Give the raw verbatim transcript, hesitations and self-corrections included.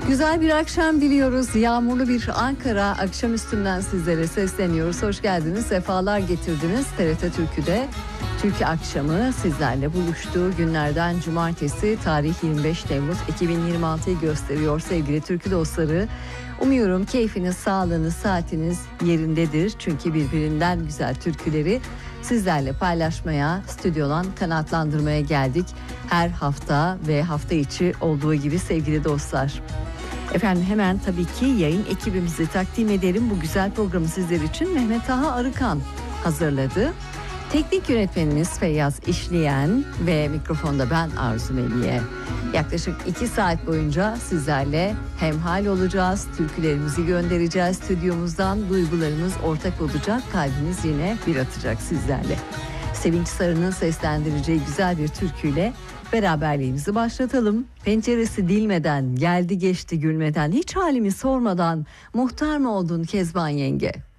Güzel bir akşam diliyoruz. Yağmurlu bir Ankara akşamüstünden sizlere sesleniyoruz. Hoş geldiniz, sefalar getirdiniz. T R T Türkü'de Türkü akşamı sizlerle buluştuğu günlerden cumartesi, tarih yirmi beş Temmuz iki bin yirmi altıyı gösteriyor sevgili türkü dostları. Umuyorum keyfiniz, sağlığınız, saatiniz yerindedir. Çünkü birbirinden güzel türküleri sizlerle paylaşmaya, stüdyodan kanatlandırmaya geldik. Her hafta ve hafta içi olduğu gibi sevgili dostlar. Efendim hemen tabii ki yayın ekibimizi takdim edelim. Bu güzel programı sizler için Mehmet Taha Arıkan hazırladı. Teknik yönetmenimiz Feyyaz İşleyen ve mikrofonda ben Arzu Meliye. Yaklaşık iki saat boyunca sizlerle hemhal olacağız. Türkülerimizi göndereceğiz stüdyomuzdan. Duygularımız ortak olacak. Kalbimiz yine bir atacak sizlerle. Sevinç Sarı'nın seslendireceği güzel bir türküyle beraberliğimizi başlatalım. Penceresi dilmeden, geldi geçti gülmeden, hiç halimi sormadan muhtar mı oldun Kezban yenge?